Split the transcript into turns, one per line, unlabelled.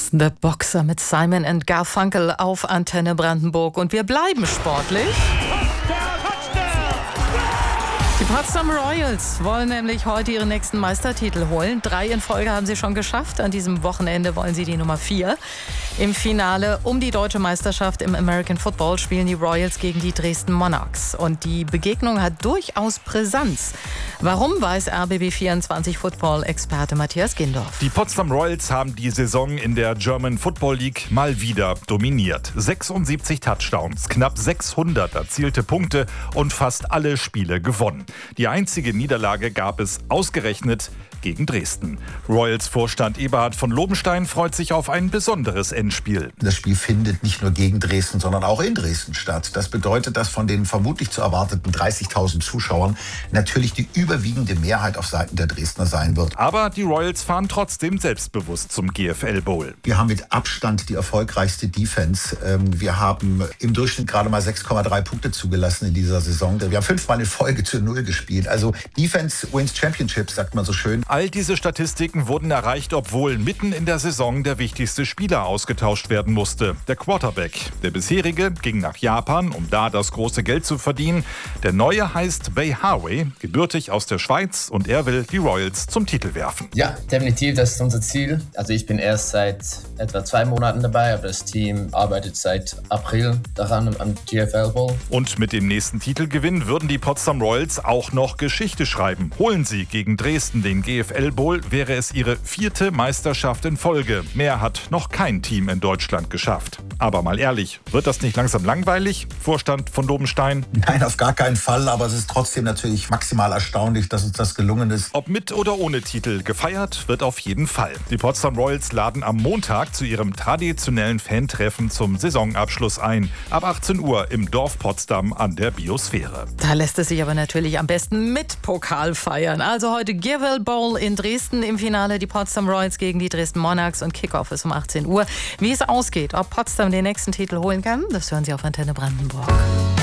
The Boxer mit Simon & Garfunkel auf Antenne Brandenburg. Und wir bleiben sportlich. Die Potsdam Royals wollen nämlich heute ihren nächsten Meistertitel holen. 3 in Folge haben sie schon geschafft. An diesem Wochenende wollen sie die Nummer 4. Im Finale um die deutsche Meisterschaft im American Football spielen die Royals gegen die Dresden Monarchs. Und die Begegnung hat durchaus Brisanz. Warum, weiß RBB24 Football-Experte Matthias Gindorf.
Die Potsdam Royals haben die Saison in der German Football League mal wieder dominiert. 76 Touchdowns, knapp 600 erzielte Punkte und fast alle Spiele gewonnen. Die einzige Niederlage gab es ausgerechnet gegen Dresden. Royals-Vorstand Eberhard von Lobenstein freut sich auf ein besonderes Endspiel.
Das Spiel findet nicht nur gegen Dresden, sondern auch in Dresden statt. Das bedeutet, dass von den vermutlich zu erwarteten 30.000 Zuschauern natürlich die überwiegende Mehrheit auf Seiten der Dresdner sein wird.
Aber die Royals fahren trotzdem selbstbewusst zum GFL Bowl.
Wir haben mit Abstand die erfolgreichste Defense. Wir haben im Durchschnitt gerade mal 6,3 Punkte zugelassen in dieser Saison. Wir haben 5-mal in Folge zu 0 gespielt. Also Defense wins Championships, sagt man so schön.
All diese Statistiken wurden erreicht, obwohl mitten in der Saison der wichtigste Spieler ausgetauscht werden musste, der Quarterback. Der bisherige ging nach Japan, um da das große Geld zu verdienen. Der neue heißt Bay Harvey, gebürtig aus der Schweiz, und er will die Royals zum Titel werfen.
Ja, definitiv, das ist unser Ziel. Also ich bin erst seit etwa 2 Monaten dabei, aber das Team arbeitet seit April daran am GFL Bowl.
Und mit dem nächsten Titelgewinn würden die Potsdam Royals auch noch Geschichte schreiben. Holen sie gegen Dresden den GFL Bowl, wäre es ihre 4. Meisterschaft in Folge. Mehr hat noch kein Team in Deutschland geschafft. Aber mal ehrlich, wird das nicht langsam langweilig? Vorstand von Lobenstein?
Nein, auf gar keinen Fall, aber es ist trotzdem natürlich maximal erstaunlich, dass uns das gelungen ist.
Ob mit oder ohne Titel, gefeiert wird auf jeden Fall. Die Potsdam Royals laden am Montag zu ihrem traditionellen Fantreffen zum Saisonabschluss ein. Ab 18 Uhr im Dorf Potsdam an der Biosphäre.
Da lässt es sich aber natürlich am besten mit Pokal feiern. Also heute GFL Bowl in Dresden, im Finale die Potsdam Royals gegen die Dresden Monarchs und Kickoff ist um 18 Uhr. Wie es ausgeht, ob Potsdam den nächsten Titel holen kann, das hören Sie auf Antenne Brandenburg.